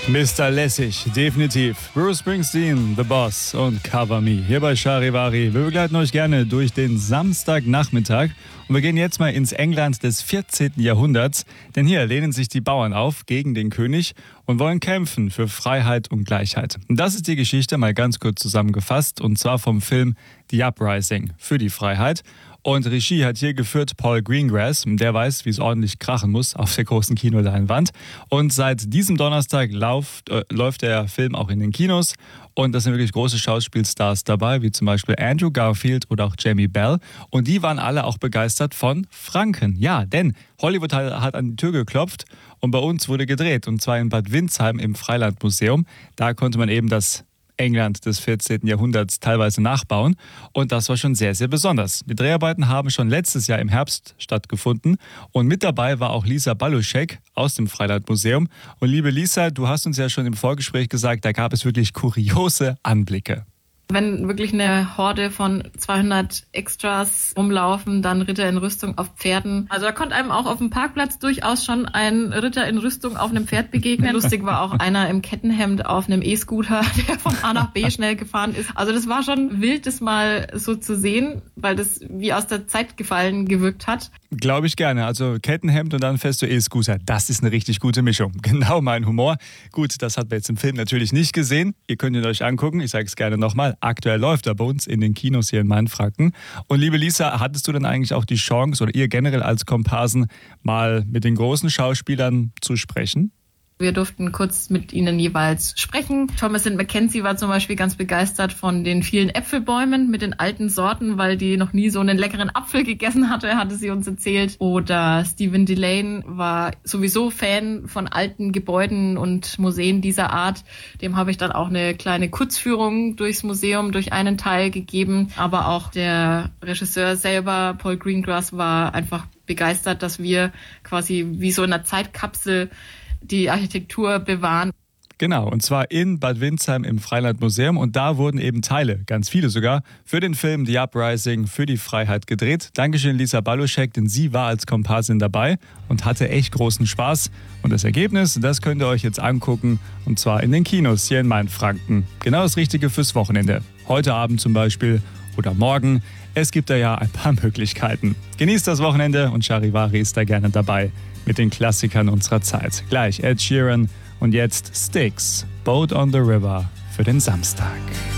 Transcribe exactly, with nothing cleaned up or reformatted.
Mister Lässig, definitiv. Bruce Springsteen, The Boss und Cover Me. Hier bei Charivari. Wir begleiten euch gerne durch den Samstagnachmittag. Und wir gehen jetzt mal ins England des vierzehnten Jahrhunderts. Denn hier lehnen sich die Bauern auf gegen den König und wollen kämpfen für Freiheit und Gleichheit. Und das ist die Geschichte mal ganz kurz zusammengefasst. Und zwar vom Film The Uprising für die Freiheit. Und Regie hat hier geführt Paul Greengrass. Der weiß, wie es ordentlich krachen muss auf der großen Kinoleinwand. Und seit diesem Donnerstag läuft, äh, läuft der Film auch in den Kinos. Und da sind wirklich große Schauspielstars dabei, wie zum Beispiel Andrew Garfield oder auch Jamie Bell. Und die waren alle auch begeistert von Franken. Ja, denn Hollywood hat an die Tür geklopft und bei uns wurde gedreht. Und zwar in Bad Windsheim im Freilandmuseum. Da konnte man eben das England des vierzehnten Jahrhunderts teilweise nachbauen. Und das war schon sehr, sehr besonders. Die Dreharbeiten haben schon letztes Jahr im Herbst stattgefunden. Und mit dabei war auch Lisa Baluschek aus dem Freilandmuseum. Und liebe Lisa, du hast uns ja schon im Vorgespräch gesagt, da gab es wirklich kuriose Anblicke. Wenn wirklich eine Horde von zweihundert Extras rumlaufen, dann Ritter in Rüstung auf Pferden. Also da konnte einem auch auf dem Parkplatz durchaus schon ein Ritter in Rüstung auf einem Pferd begegnen. Lustig war auch einer im Kettenhemd auf einem E-Scooter, der von A nach B schnell gefahren ist. Also das war schon wild, das mal so zu sehen, weil das wie aus der Zeit gefallen gewirkt hat. Glaube ich gerne. Also Kettenhemd und dann fährst du E-Scooter. Das ist eine richtig gute Mischung. Genau mein Humor. Gut, das hat man jetzt im Film natürlich nicht gesehen. Ihr könnt ihn euch angucken. Ich sage es gerne nochmal. Aktuell läuft er bei uns in den Kinos hier in Mainfranken. Und liebe Lisa, hattest du denn eigentlich auch die Chance oder ihr generell als Komparsen mal mit den großen Schauspielern zu sprechen? Wir durften kurz mit ihnen jeweils sprechen. Thomas Saint Mackenzie war zum Beispiel ganz begeistert von den vielen Äpfelbäumen mit den alten Sorten, weil die noch nie so einen leckeren Apfel gegessen hatte, hatte sie uns erzählt. Oder Stephen Delane war sowieso Fan von alten Gebäuden und Museen dieser Art. Dem habe ich dann auch eine kleine Kurzführung durchs Museum, durch einen Teil gegeben. Aber auch der Regisseur selber, Paul Greengrass, war einfach begeistert, dass wir quasi wie so in einer Zeitkapsel die Architektur bewahren. Genau, und zwar in Bad Windsheim im Freilandmuseum. Und da wurden eben Teile, ganz viele sogar, für den Film The Uprising für die Freiheit gedreht. Dankeschön Lisa Baluschek, denn sie war als Komparsin dabei und hatte echt großen Spaß. Und das Ergebnis, das könnt ihr euch jetzt angucken, und zwar in den Kinos hier in Mainfranken. Genau das Richtige fürs Wochenende. Heute Abend zum Beispiel oder morgen. Es gibt da ja ein paar Möglichkeiten. Genießt das Wochenende und Charivari ist da gerne dabei mit den Klassikern unserer Zeit. Gleich Ed Sheeran und jetzt Styx, Boat on the River für den Samstag.